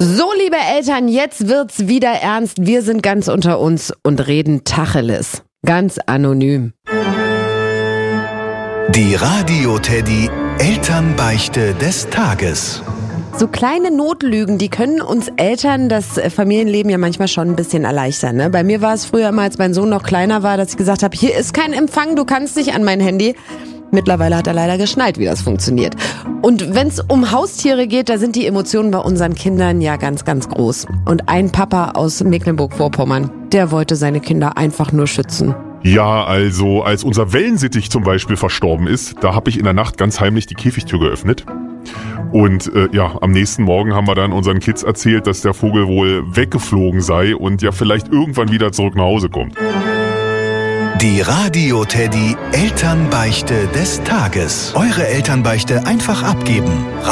So, liebe Eltern, jetzt wird's wieder ernst. Wir sind ganz unter uns und reden Tacheles. Ganz anonym. Die Radio-Teddy Elternbeichte des Tages. So kleine Notlügen, die können uns Eltern das Familienleben ja manchmal schon ein bisschen erleichtern. Ne? Bei mir war es früher immer, als mein Sohn noch kleiner war, dass ich gesagt habe, hier ist kein Empfang, du kannst nicht an mein Handy. Mittlerweile hat er leider geschnallt, wie das funktioniert. Und wenn es um Haustiere geht, da sind die Emotionen bei unseren Kindern ja ganz, ganz groß. Und ein Papa aus Mecklenburg-Vorpommern, der wollte seine Kinder einfach nur schützen. Ja, also als unser Wellensittich zum Beispiel verstorben ist, da habe ich in der Nacht ganz heimlich die Käfigtür geöffnet. Und am nächsten Morgen haben wir dann unseren Kids erzählt, dass der Vogel wohl weggeflogen sei und ja vielleicht irgendwann wieder zurück nach Hause kommt. Die Radio-Teddy Elternbeichte des Tages. Eure Elternbeichte einfach abgeben.